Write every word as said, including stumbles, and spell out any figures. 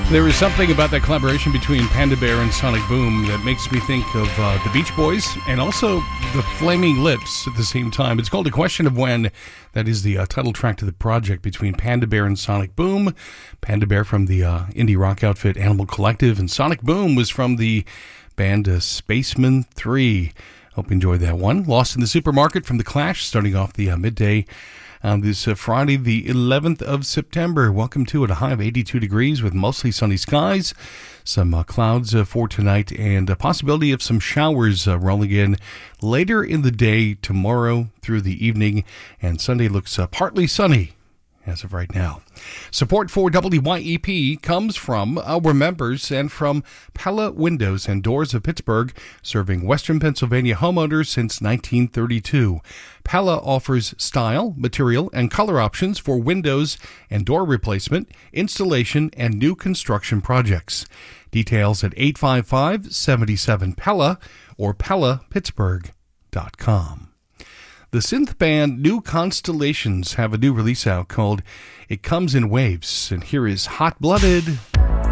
There is something about that collaboration between Panda Bear and Sonic Boom that makes me think of uh, the Beach Boys and also the Flaming Lips at the same time. It's called A Question of When. That is the uh, title track to the project between Panda Bear and Sonic Boom. Panda Bear from the uh, indie rock outfit Animal Collective, and Sonic Boom was from the band uh, Spacemen three. Hope you enjoyed that one. Lost in the Supermarket from The Clash, starting off the uh, midday on this uh, Friday, the eleventh of September. Welcome to it, a high of eighty-two degrees with mostly sunny skies. Some uh, clouds uh, for tonight and a possibility of some showers uh, rolling in later in the day tomorrow through the evening. And Sunday looks uh, partly sunny as of right now. Support for W Y E P comes from our members and from Pella Windows and Doors of Pittsburgh, serving Western Pennsylvania homeowners since nineteen thirty-two. Pella offers style, material, and color options for windows and door replacement, installation, and new construction projects. Details at eight five five, seven seven, Pella or Pella Pittsburgh dot com. The synth band New Constellations have a new release out called It Comes in Waves, and here is Hot Blooded.